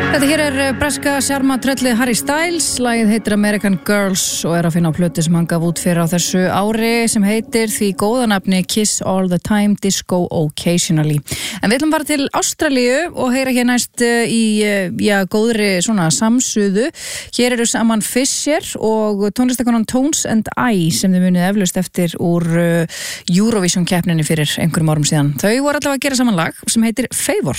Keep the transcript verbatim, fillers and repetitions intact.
Þetta hér er breska sjarmatröllið Harry Styles, lagið heitir American Girls og er að finna á plötu sem hann gaf út fyrir á þessu ári sem heitir því góða nafni Kiss All the Time, Disco Occasionally. En við ætlum bara til Ástralíu og heyra hér næst í já, góðri svona samsuðu. Hér eru saman Fisher og tónlistakonan Tones and I sem þið munið eflaust eftir úr Eurovision keppninni fyrir einhverjum árum síðan. Þau voru allavega að gera saman lag sem heitir Favour.